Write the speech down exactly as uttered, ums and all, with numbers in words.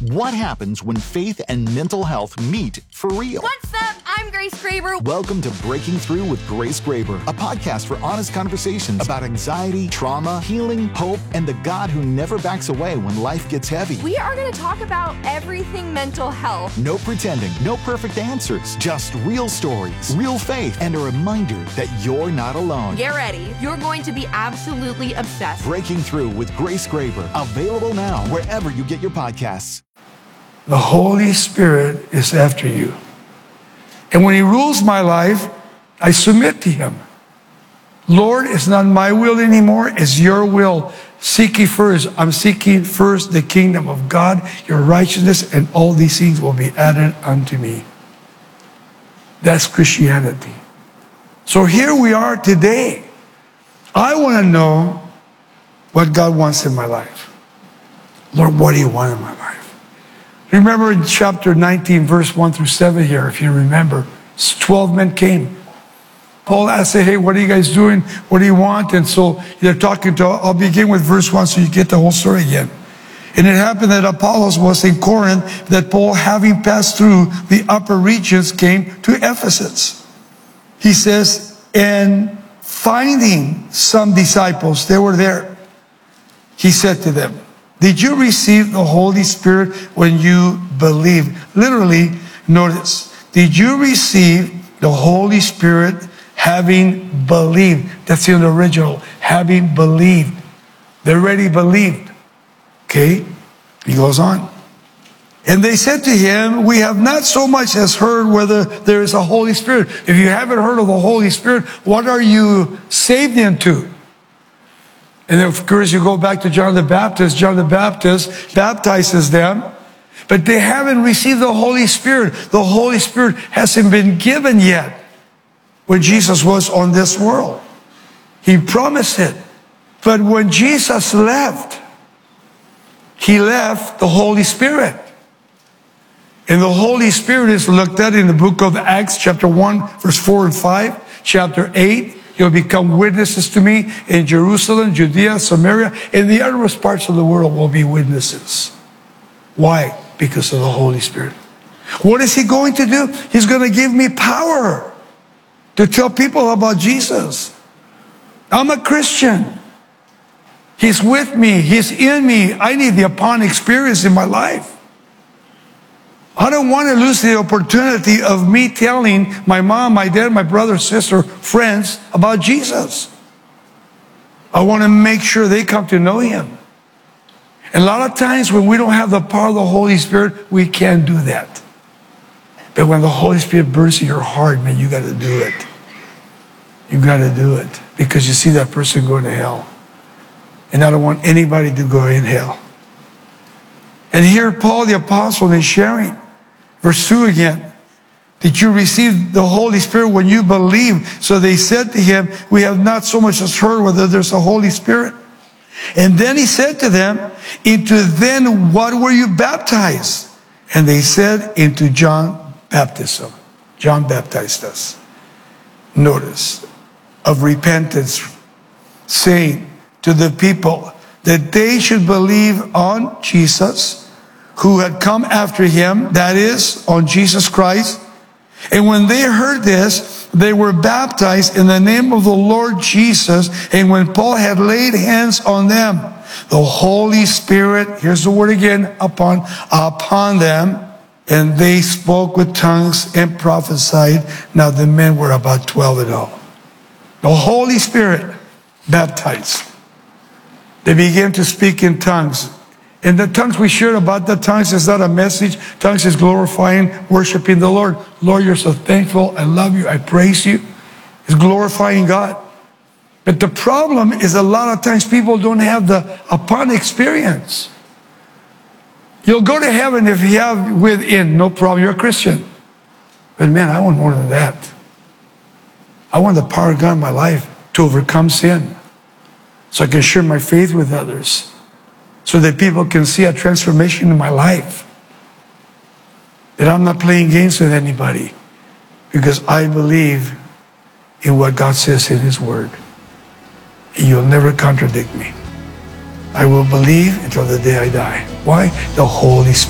What happens when faith and mental health meet for real? What's up? I'm Grace Graber. Welcome to Breaking Through with Grace Graber, a podcast for honest conversations about anxiety, trauma, healing, hope, and the God who never backs away when life gets heavy. We are going to talk about everything mental health. No pretending, no perfect answers, just real stories, real faith, and a reminder that you're not alone. Get ready. You're going to be absolutely obsessed. Breaking Through with Grace Graber, available now wherever you get your podcasts. The Holy Spirit is after you. And when He rules my life, I submit to Him. Lord, it's not my will anymore, it's your will. Seek ye first. I'm seeking first the kingdom of God, your righteousness, and all these things will be added unto me. That's Christianity. So here we are today. I want to know what God wants in my life. Lord, what do you want in my life? Remember in chapter nineteen, verse one through seven here, if you remember, twelve men came. Paul asked, hey, what are you guys doing? What do you want? And so they're talking to, I'll begin with verse one so you get the whole story again. And it happened that Apollos was in Corinth, that Paul, having passed through the upper regions, came to Ephesus. He says, and finding some disciples, they were there. He said to them, did you receive the Holy Spirit when you believed? Literally, notice, did you receive the Holy Spirit having believed? That's in the original, having believed. They already believed. Okay, he goes on. And they said to him, we have not so much as heard whether there is a Holy Spirit. If you haven't heard of the Holy Spirit, what are you saved into? And then, of course, you go back to John the Baptist. John the Baptist baptizes them, but they haven't received the Holy Spirit. The Holy Spirit hasn't been given yet when Jesus was on this world. He promised it. But when Jesus left, He left the Holy Spirit. And the Holy Spirit is looked at in the book of Acts, chapter one, verse four and five, chapter eight. You'll become witnesses to me in Jerusalem, Judea, Samaria, and the uttermost parts of the world will be witnesses. Why? Because of the Holy Spirit. What is He going to do? He's going to give me power to tell people about Jesus. I'm a Christian. He's with me. He's in me. I need the upon experience in my life. I don't want to lose the opportunity of me telling my mom, my dad, my brother, sister, friends about Jesus. I want to make sure they come to know Him. And a lot of times when we don't have the power of the Holy Spirit, we can't do that. But when the Holy Spirit burns in your heart, man, you got to do it. You got to do it. Because you see that person going to hell. And I don't want anybody to go in hell. And here Paul the apostle is sharing. Verse two again. Did you receive the Holy Spirit when you believed? So they said to him, we have not so much as heard whether there's a Holy Spirit. And then he said to them, into then what were you baptized? And they said, into John baptism. John baptized us. Notice, of repentance, saying to the people that they should believe on Jesus, who had come after him, that is, on Jesus Christ. And when they heard this, they were baptized in the name of the Lord Jesus. And when Paul had laid hands on them, the Holy Spirit, here's the word again, upon, upon them, and they spoke with tongues and prophesied. Now the men were about twelve in all. The Holy Spirit baptized. They began to speak in tongues. And the tongues we shared about the tongues is not a message. Tongues is glorifying, worshiping the Lord. Lord, you're so thankful. I love you. I praise you. It's glorifying God. But the problem is a lot of times people don't have the upon experience. You'll go to heaven if you have within, no problem. You're a Christian. But man, I want more than that. I want the power of God in my life to overcome sin. So I can share my faith with others. So that people can see a transformation in my life. That I'm not playing games with anybody. Because I believe in what God says in His Word. And you'll never contradict me. I will believe until the day I die. Why? The Holy Spirit.